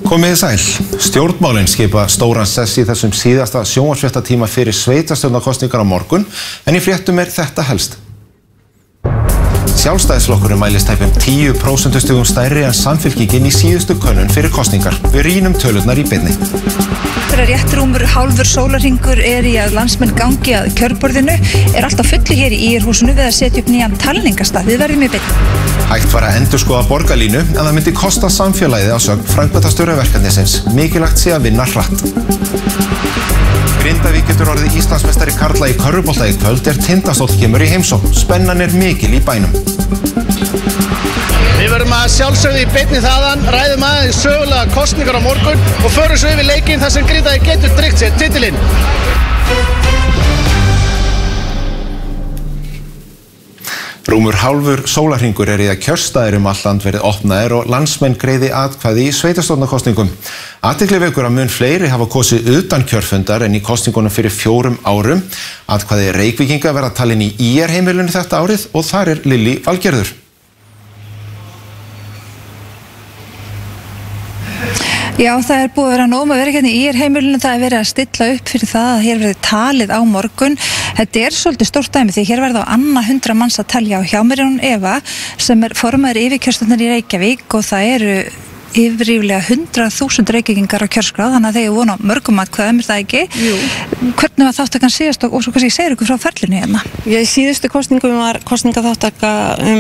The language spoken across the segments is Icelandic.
Komið þið sæl. Stjórnmálin skipa stóran sess í þessum síðasta sjónvarpsfréttatíma fyrir sveitarstjórnarkosningar á morgun, en í fréttum þetta helst. Sjálfstæðisflokkurinn mælist tæpum 10% stigum stærri en Samfylkingin í síðustu könnun fyrir kosningar. Við rýnum tölurnar í beinni. Þegar rétt rúmur hálfur sólarhringur í að landsmenn gangi að kjörborðinu allt á fullu hér í IR-húsinu við að setja upp nýjan talningastað. Við verðum í beinni. Hægt var að endurskoða borgarlínu en það myndi kosta samfélagið á sögn framkvæmdastjóra verkefnisins. Mikilvægt sé að vinna hratt. Grindavík getur orðið Íslandsmeistari karla í körfubolta í kvöld Tindastóll kemur í heimsókn. Spennan mikil í bænum. Við verðum að sjálfsögðu í beinni þaðan, ræðum aðeins sögulega kosningar á morgun og förum svo yfir leikinn þar sem Grindavík getur tryggt sér titilinn. Rúmur hálfur sólarhringur í að kjörstaðir all land verið opnaðir og landsmenn greiði atkvæði í sveitarstjórnarkosningum. Athygli vekur að mun fleiri hafa kosið utan kjörfundar en í kosningunum fyrir 4 árum. Atkvæði Reykvíkinga verða talin í IR-heimilinu þetta árið og þar Lillý Valgerður. Já, það búið að vera nóg að vera hérna í IR-heimilinu, það verið að stilla upp fyrir það að hér verið talið á morgun. Þetta svolítið stórt dæmi því hér verða á annað 100 manns að telja og hjá mér hún Eva sem formaður yfirkjörstjórnar í Reykjavík og það eru yfirríflega 100.000 Reykvíkingar á kjörskrá, þannig að þeir vona mörgum atkvæðum, það ekki? Jú. Hvernig var þáttakan síðast og svo kannski segir ykkur frá ferlinu hérna? Í síðustu kosningum var kosningaþáttaka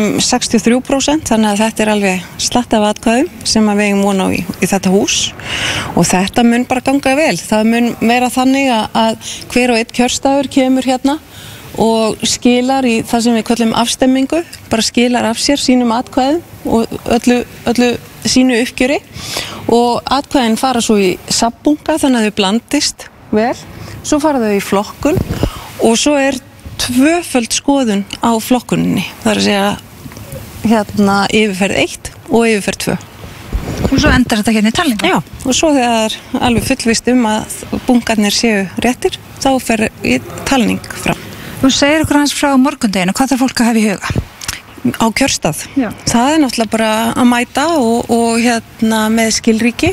63%, þannig að þetta alveg slatt af atkvæðum sem við eigum von á í þetta hús og þetta mun bara ganga vel. Það mun vera þannig að hver og einn kjörstaður kemur hérna og skilar í það sem við köllum afstemmingu, bara skilar af sér sínum atkvæðum og öllu sínu uppgjöri og atkvæðin fara svo í safnbunka þannig að þau blandist vel, svo fara þau í flokkun og svo tvöföld skoðun á flokkuninni, það að segja hérna yfirferð 1 og yfirferð 2. Og svo endar þetta hérna í talningu? Já, og svo þegar alveg fullvist að bunkarnir séu réttir, þá fer í talning fram. Þú segir okkur hans frá morgundeginu, hvað þarf fólk að hafa í huga? Á kjörstað. Já. Það náttúrulega bara að mæta og hérna með skilríki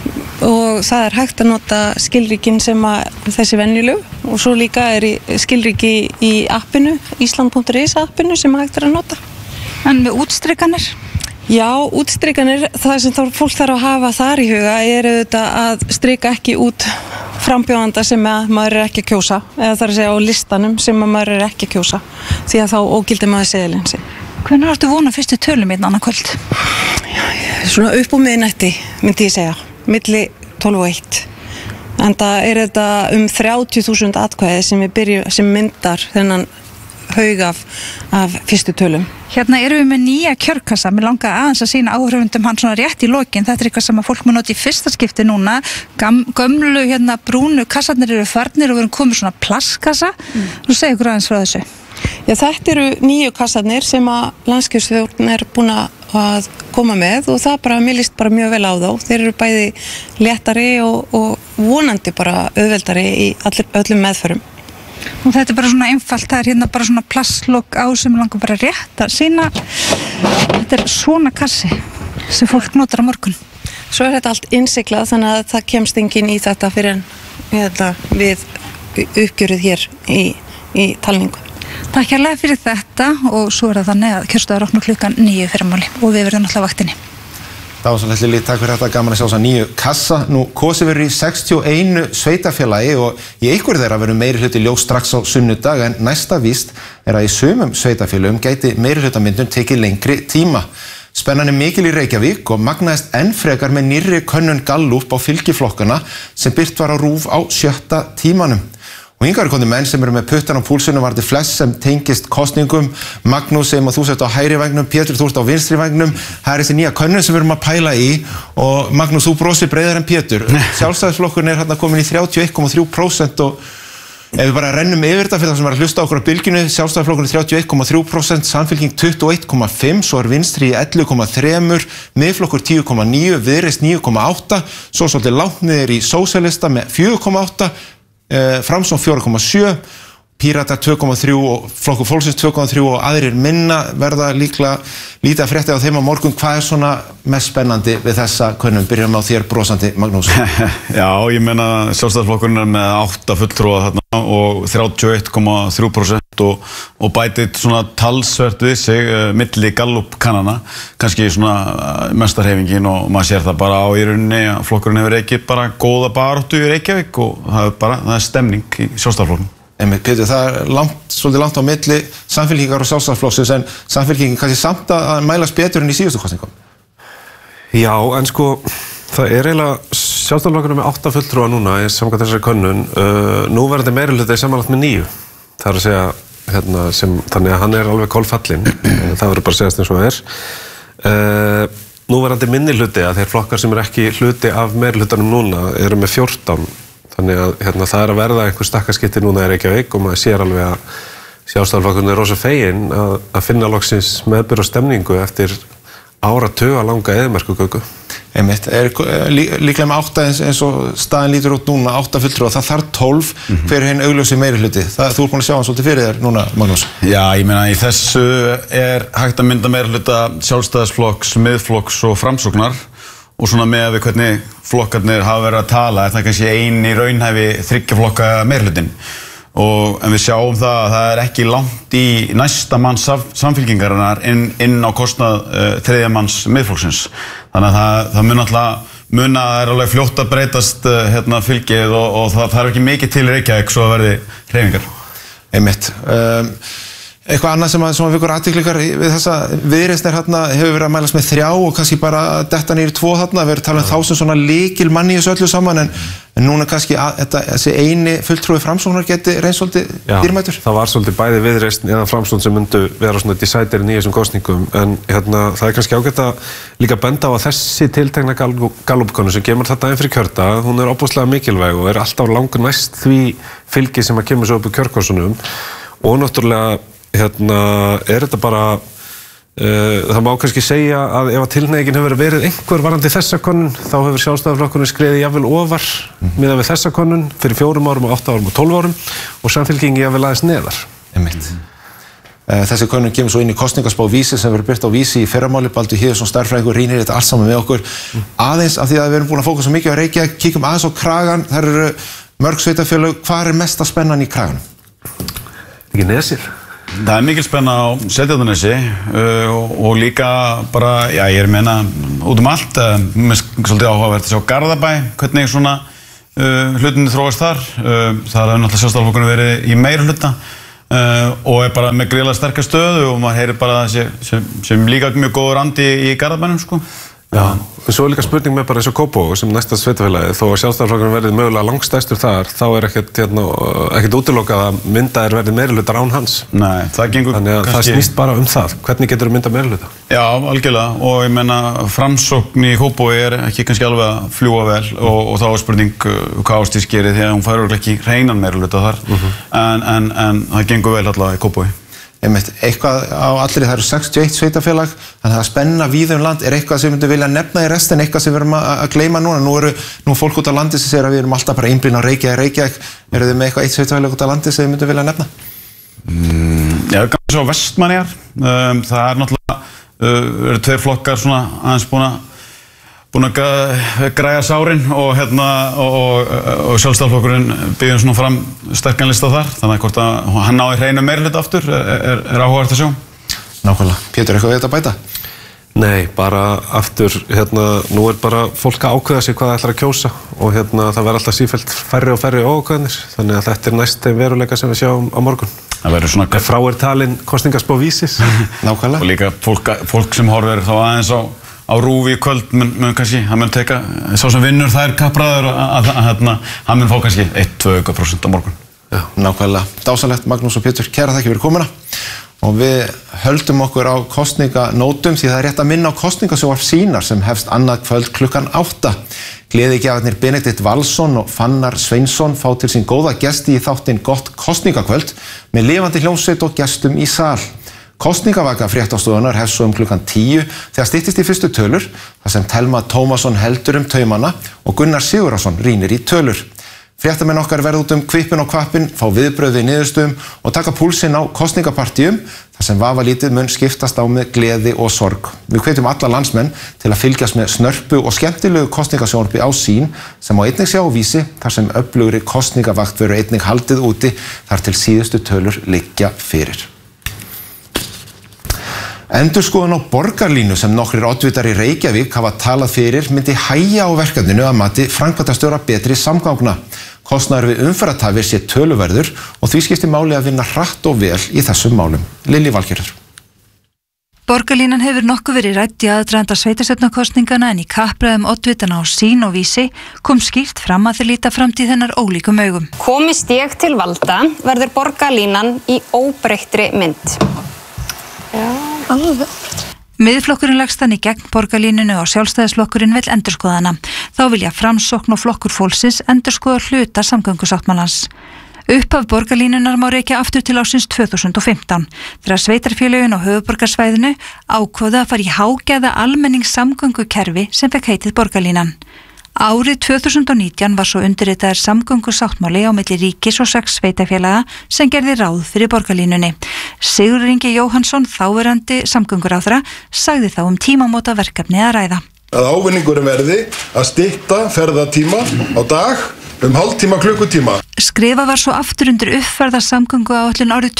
og það hægt að nota skilríkin sem þessi venjulegu og svo líka skilríki í appinu, Ísland.is appinu sem hægt að nota. En með útstrikanir? Já, útstrikanir, það sem fólk þarf að hafa þar í huga auðvitað að strika ekki út frambjóðanda sem maður ekki að kjósa eða það að segja á listanum sem maður ekki að kjósa því að þá ógildir maður seðilinn sinn. Hvernig áttu vona fyrstu tölum í annað kvöld? Svona upp úr miðnætti myndi ég segja, milli 12 og 1. En það þetta 30.000 atkvæði sem myndar þennan haug af fyrstu tölum. Hérna erum við með nýja kjörkassa, mér langar aðeins að sýna áhrifundum hann svona rétt í lokin, þetta eitthvað sem að fólk mun nota í fyrsta skipti núna, gömlu hérna brúnu kassarnir eru farnir og við erum komið svona plastkassa, þú segir ykkur aðeins frá þessu. Já, þetta eru nýju kassarnir sem að landskjörstjórn búin að koma með og það mér líst bara mjög vel á þá, þeir eru bæði léttari og vonandi bara auðveldari í öllum meðförum. Og þetta bara svona einfalt, það hérna bara svona plastlokk á sem langar bara rétt að sýna. Þetta svona kassi sem fólk notar á morgun. Svo þetta allt innsiklað þannig að það kemst enginn í þetta fyrir við uppgjörið hér í talningu. Takk hérlega fyrir þetta og svo það þannig að kjörstaðar opna klukkan 9 fyrramáli og við verðum alltaf vaktinni. Það var svolítið Lillý, takk fyrir þetta, gaman að sjá þessa nýju kassa. Nú kosið verður í 61 sveitarfélagi og í einhverju þeirra verður meiri hluti ljós strax á sunnudag en næsta víst að í sumum sveitarfélögum gæti meiri hlutamyndun tekið lengri tíma. Spennan mikil í Reykjavík og magnaðist enn frekar með nýrri könnun Gallup á fylgiflokkana sem birt var á RÚV á 7. tímanum. Og hingað komnir menn sem eru með puttan á púlsunum varði flest sem tengist kosningum. Magnús sem að þú sett á hægri vægnum, Pétur þú ert á vinstri vægnum. Það þessi nýja könnun sem við erum að pæla í og Magnús þú brosir breiðar en Pétur. Sjálfstæðisflokkurinn hérna komin í 31,3% og ef við bara rennum yfir þetta fyrir það sem var að hlusta okkur á bylginu, Sjálfstæðisflokkurinn 31,3%, Samfylking 21,5%, svo Vinstri í 11,3%, Miðflokkur 10,9%, Viðreisn 9,8%, svo svolítið langt niður í Sósíalista með 4,8%, Framsókn 4,7% Píratar 2,3 og Flokkur fólksins 2,3 og aðrir minna verða líklega lítið að frétta á þeim á morgun. Hvað svona mest spennandi við þessa könnun? Byrjum á þér brosandi, Magnús. Já, ég meina Sjálfstæðisflokkurinn með 8 fulltrúa þarna og 31,3% og bætið svona talsvert við sig milli Gallup kannana, kannski svona mestarhreyfingin og maður sér það bara á í rauninni að flokkurinn hefur ekki bara góða baráttu í Reykjavík og það er stemning í Sjálfstæðisflokknum. Pétur, það svolítið langt á milli Samfylkingar og Sjálfstæðisflokksins en Samfylkingin kannski samt að mælast betur en í síðustu kosningum. Já, en sko, það eiginlega Sjálfstæðisflokkurinn með 8 fulltrúa núna í samkvæmt þessari könnun, núverandi meirihluti samanlagt með 9. Það er að segja, þannig að hann er alveg kolfallinn, það verður bara að segjast eins og það er. Núverandi minnihluti að þeir flokkar sem ekki hluti af meirihlutanum núna eru með 14. Þannig að það er að verða einhver stakkaskipti núna í Reykjavík og maður sér alveg að Sjálfstæðisflokkurinn er rosa feginn að finna loksins meðbyr og stemningu eftir áratuga langa eyðimerkurgöngu. Einmitt, líklega með 8 eins og staðin lítur út núna, 8 fulltrúa, það þarf 12 fyrir hinn augljósi meirihluti. Þú ert búin að sjá hann svolítið fyrir þér núna, Magnús. Já, ég meina í þessu er hægt að mynda meirihluta Sjálfstæðisflokks, Miðflokks og Framsóknar og svona með við hvernig flokkarnir hafa verið að tala er það kannski eini raunhæfi 3 flokka meirihlutin en við sjáum það að það er ekki langt í næsta manns Samfylkingarinnar inn á kostnað 3. manns Miðflokksins þannig að það mun alltaf að það er alveg fljótt að breytast fylgið og það þarf ekki mikið til Reykjavík svo að verði hreyfingar. Einmitt. Eitthvað annað sem að vikur athyglikar við þessa Viðreisn hefur verið að mælast með 3 og kannski bara detta niður 2 þarna, við erum talað þá sem svona lykilmann í þessu öllu saman en núna kannski þessi eini fulltrúi Framsóknar geti reynst svolítið dýrmætur. Það var svolítið bæði Viðreisn eða Framsókn sem myndu vera svona deciderinn í þessum kosningum en það er kannski ágætt að líka benda á að þessi tiltekna Gallup-könnun sem kemur þetta einn fyrir kjördag, hún er opaslega mikilvæg og er alltaf langur næst því fylgi sem að kemur svo upp í kjörkossunum og náttúrulega er þetta bara það má kannski segja að ef að tilhneigingin hefur verið einhver varandi þessa könnun þá hefur Sjálfstæðisflokkurinn skriðið jafnvel ofar miðað við þessa könnun fyrir 4 árum og 8 árum og 12 árum og Samfylkingin jafnvel aðeins neðar. Þessi könnun kemur svo inn í kosningaspá Vísi sem verður birt á Vísi í fyrramáli. Baldur Híðarsson stærðfræðingur rýnir þetta allt saman með okkur. Aðeins af því að við erum búin að fókusa mikið á Reykjavík, kíkjum aðeins á Kragann. Þar eru mörg sveitarfélög. Hvað er mesta spennan í Kraganum? Ekki Nesir. Það er mikil spenna á Seltjarnarnesi og líka bara, já ég meina út allt, svolítið áhugavert að sjá Garðabæ, hvernig svona hlutinni þróast þar. Það er náttúrulega Sjálfstæðisflokkurinn verið í meirihluta og er bara með gríðarlega sterka stöðu og maður heyrir bara sem líka mjög góður andi í Garðabænum sko. Já, en svo er líka spurning með bara eins og Kópavog sem næsta sveitafélagið, þó að Sjálfstæðisflokkurinn verið mögulega langstærstur þar, þá er ekkert útilokað að myndaðir verið meirihlutar án hans. Nei, það gengur þannig að það snýst bara það. Hvernig getur þú myndað meirihluta? Já, algjörlega, og ég meina Framsókn í Kópavogi er ekki kannski alveg að fljúga vel og þá er spurning hvað Ásdís gerir því að hún fær ekki hreinan meirihluta þar, en það gengur vel allavega í Kópavogi. Eitthvað á allri, það eru 61 sveitafélag, þannig að spenna víða land er eitthvað sem við vilja nefna í restin, eitthvað sem við erum að gleyma núna. Nú fólk út á landi sem segir að við erum alltaf bara einblín á Reykjavík. Eru þið með eitthvað eitt sveitafélag út á landi sem við vilja nefna? Já, kannski svo Vestmannaeyjar. Það er náttúrulega, eru 2 flokkar svona aðeins búin að græja sárin og Sjálfstæðisflokkurinn byggði svona fram sterkan lista þar, þannig að hvort að hann nái hreinu meirihluta aftur er áhugavert að sjá. Nákvæmlega. Pétur, eitthvað við þetta að bæta? Nei, bara aftur, nú er bara fólk að ákveða sig hvað það ætlar að kjósa og það verður alltaf sífellt færri og færri óákveðnir, þannig að þetta er næst þeim veruleika sem við sjáum á morgun. Það verður svona frá er talin kosningaspá Vísis. Nákvæmlega. Og líka fólk sem horfir þá aðeins á RÚV í kvöld mun kannski, hann mun teka, sá sem vinnur þær kappræður hann mun fá kannski 1-2% á morgun. Já, nákvæmlega. Dásamlegt, Magnús og Pétur, kæra þakki fyrir komuna. Og við höldum okkur á kosninganótum því það er rétt að minna á kosningasjónvarp Sýnar sem hefst annað kvöld klukkan 8. Gleðigjafarnir Benedikt Valsson og Fannar Sveinsson fá til sín góða gesti í þáttinn Gott kosningakvöld með lifandi hljómsveit og gestum í sal. Kosningavaka fréttastofunnar hefst svo klukkan 10 þegar styttist í fyrstu tölur, þar sem Telma Tómasson heldur taumana og Gunnar Sigurðarson rýnir í tölur. Fréttamenn okkar verða út kvippin og kvappin, fá viðbrögð við niðurstöðum og taka púlsinn á kosningapartíum, þar sem vafalítið mun skiptast á með gleði og sorg. Við hvetjum alla landsmenn til að fylgjast með snörpu og skemmtilegu kosningasjónvarpi á Sýn, sem á einnig sjá á Vísi, þar sem öflugri kosningavakt verður einnig haldið úti þar til síðustu tölur liggja fyrir. Endurskoðun á borgarlínu sem nokkrir oddvitar í Reykjavík hafa talað fyrir myndi hægja á verkefninu að mati framkvæmdastjóra Betri samgangna. Kostnaður við umferðartafir sé töluverður og því skiptir máli að vinna hratt og vel í þessum málum. Lillý Valgerður. Borgarlínan hefur nokkuð verið rædd í aðdraganda sveitarstjórnarkosningana en í kappræðum oddvitana á Sýn og Vísi kom skýrt fram að þeir líta framtíð hennar ólíkum augum. Komist ég til valda verður borgarlínan í óbreyttri mynd. Miðflokkurinn lagst þannig gegn borgarlínunu og sjálfstæðisflokkurinn vill endurskoðana. Þá vilja Framsókn og Flokkur fólksins endurskoða hluta samgöngusáttmálans. Upphaf borgarlínunar má rekja aftur til ársins 2015 þegar sveitarfélögin á höfuðborgarsvæðinu ákváðu að fara í hágæða almenningssamgöngukerfi sem fekk heitið borgarlínan. Árið 2019 var svo undirritaður samgöngusáttmáli á milli ríkis og 6 sveitarfélaga sem gerði ráð fyrir borgarlínunni. Sigurður Ingi Jóhannsson, þáverandi samgönguráðherra, sagði þá tímamóta verkefni að ræða. Að ávinningurinn verði að stytta ferðatíma á dag hálftíma klukkutíma. Skrifa var svo aftur undir uppfærða samgönguáætlun árið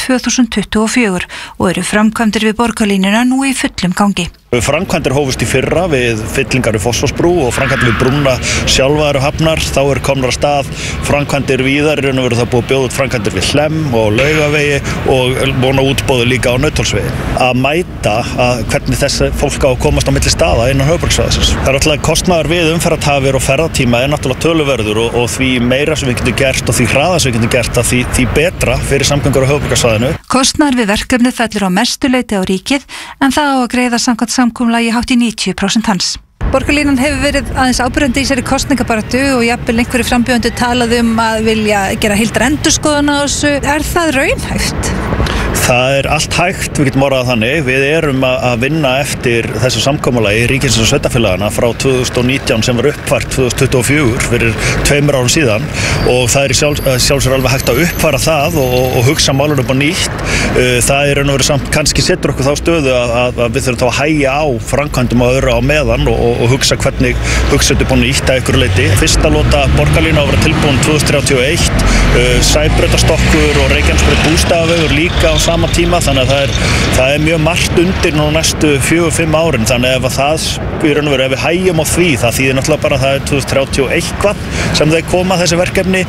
2024 og eru framkvæmdir við borgarlínuna nú í fullum gangi. Framkvæmdir hófust í fyrra við fyllingar við Fossvogsbrú og framkvæmdir við brúna sjálfa eru hafnar. Þá komnar af stað framkvæmdir víðar, það búið að bjóða út framkvæmdir við Hlemm og Laugavegi og vona útboði líka á Nauthólsvegi. Að mæta hvernig þessi fólk á að komast á milli staða innan höfuðborgarsvæðisins. Það alltaf kostnaður við umferðartafir og ferðatíma náttúrulega töluverður og því meira sem við getum gert og því hraðar sem við getum gert því betra fyrir samgöngur á höfuðborgarsvæðinu. Kostnaður við verkefnið fellur á mestu leyti á ríkið en það á að greiða samkvæmt samkomulagi hátt í 90% hans. Borgarlínan hefur verið aðeins áberandi í sér kosningabaráttu og jafnvel einhverju frambjóðendur talað að vilja gera heildar endurskoðun á þessu. Er það raunhæft? Það allt hægt, við getum orðað þannig. Við erum að vinna eftir þessu samkomulagi ríkisins og sveitarfélagana frá 2019 sem var uppfært 2024 fyrir 2 árum síðan og það sjálfsögur alveg hægt að uppfæra það og hugsa málunum upp á nýtt. Það raun og veru samt kannski setur okkur þá stöðu að við þurfum þá að hægja á framkvæmdum og öðru á meðan og hugsa hvernig hugsa þetta upp á nýtt að ykkur leyti. Fyrsta lota borgarlína á að vera tilbúin 2031, Sæbrautarstokkur og Reykjanesbraut Bústaðavegur líka á sama tíma, þannig að það mjög margt undir nú næstu 4-5 árin, þannig ef það ef við hægjum á því, það þýðir náttúrulega bara að það 2031 sem þau koma þessi verkefni.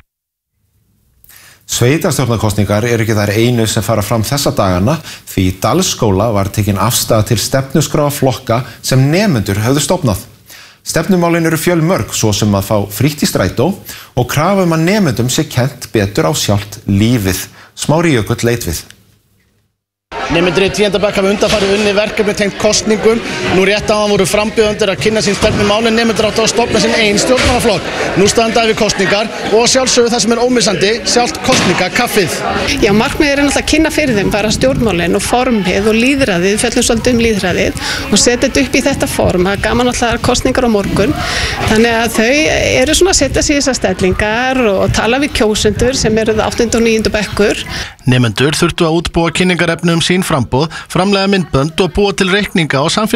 Sveitarstjórnarkosningar ekki þær einu sem fara fram þessa dagana því í Dalsskóla var tekin afstaða til stefnuskráa flokka sem nemendur höfðu stofnað. Stefnumálin eru fjölmörg, svo sem að fá frítt í strætó og krafa að nemendum sé kennt betur á sjálft lífið. Smári Jökull leit við. Nemendur í 10. bekk hafa undanfarið unni verkefni tengt kosningum. Nú rétt áðan voru frambjóðendur að kynna sín stefnumálin, nemendur áttu að stofna sinn eigin stjórnmálaflokk. Nú standa yfir kosningar og sjálfsögðu það sem ómissandi, sjálft kosningakaffið. Já, markmiðið náttúrulega að kynna fyrir þeim bara stjórnmálin og formið og lýðræðið, fjöllum svolítið lýðræðið og setja þetta upp í þetta form. Það gaman alltaf kosningar á morgun. Þannig að þau eru svona að setja sig í þessar stellingar og tala við kjósendur sem eru 8. og 9. bekkur. Nemendur þurftu að útbúa kynningarefni sín framboð, framleiða myndbönd og búa til reikninga á